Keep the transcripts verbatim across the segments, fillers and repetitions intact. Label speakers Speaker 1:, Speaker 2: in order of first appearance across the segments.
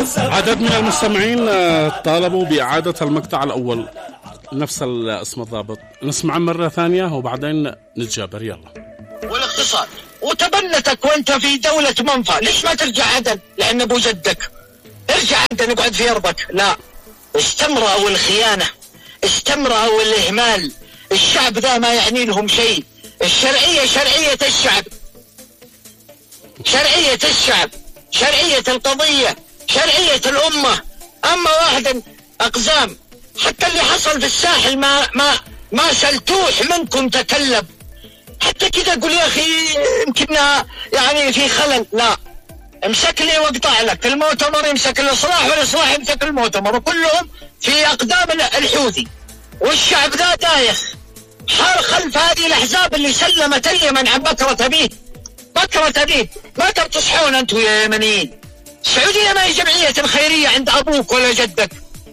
Speaker 1: عدد من المستمعين طالبوا بإعادة المقطع الأول نفس الاسم الضابط. نسمع مرة ثانية وبعدين نتجابر. يلا.
Speaker 2: والاقتصاد وتبنتك وانت في دولة منفى، ليش ما ترجع عدن؟ لأن أبو جدك. ارجع عدن اقعد في أرضك. لا، استمرأوا الخيانة، استمرأوا الإهمال. الشعب ذا ما يعني لهم شيء. الشرعية شرعية الشعب، شرعية الشعب، شرعية القضية، شرعية الأمة. أما واحد أقزام، حتى اللي حصل في الساحل ما ما ما سلتوح منكم تكلم. حتى كده أقول يا أخي يمكننا يعني في خلل. لا، امسك لي واقطع لك. المؤتمر يمسك الإصلاح والإصلاح يمسك المؤتمر، وكلهم في أقدام الحوثي. والشعب ذا دايخ حار خلف هذه الأحزاب اللي سلمت اليمن عن بكرة أبيه. بكرة أبيه ما تم تصحون أنتم يا يمنيين. السعودية ما هي جمعية خيرية عند أبوك ولا جدك،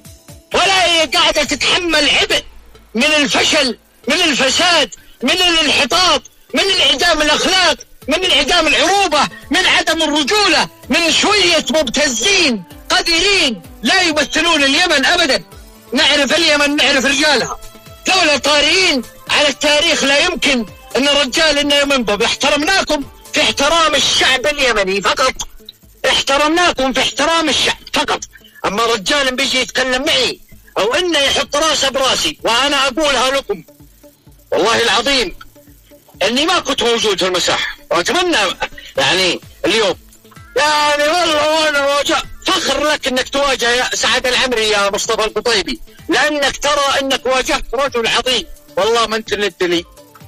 Speaker 2: ولا هي قاعدة تتحمل عبء من الفشل، من الفساد، من الانحطاط، من انعدام الأخلاق، من انعدام العروبة، من عدم الرجولة، من شوية مبتزين قديرين لا يمثلون اليمن أبدا. نعرف اليمن، نعرف رجالها، دولة طارئين على التاريخ. لا يمكن أن الرجال إنه ينضب. احترمناكم في احترام الشعب اليمني فقط، احترمناكم في احترام الشعب فقط. أما رجال بيجي يتكلم معي أو إنه يحط راسه براسي، وأنا أقولها لكم والله العظيم إني ما كنت موجود في المساحة، وأتمنى يعني اليوم يعني والله وأنا واجه فخر لك إنك تواجه يا سعد العمري يا مصطفى القطيبي، لأنك ترى إنك واجهت رجل عظيم. والله ما أنت للدليل،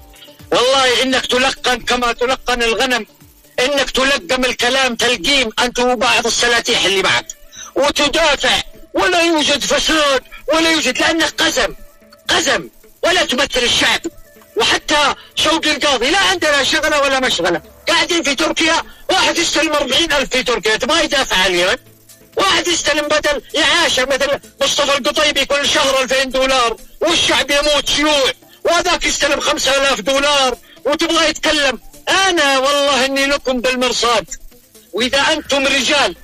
Speaker 2: والله إنك تلقن كما تلقن الغنم، إنك تلقم الكلام تلقيم أنت وبعض السلاتيح اللي معك، وتدافع ولا يوجد فساد ولا يوجد، لأنك قزم قزم ولا تمثل الشعب. وحتى شوقي القاضي لا عندنا شغلة ولا مشغلة، قاعدين في تركيا. واحد يستلم أربعين ألف في تركيا، تبغى يدافع عن اليمن؟ واحد يستلم بدل يعاشر مثل مصطفى القطيبي كل شهر ألفين دولار والشعب يموت شيوع، وهذاك يستلم خمسة آلاف دولار وتبغى يتكلم. أنا والله إني لكم بالمرصاد، وإذا أنتم رجال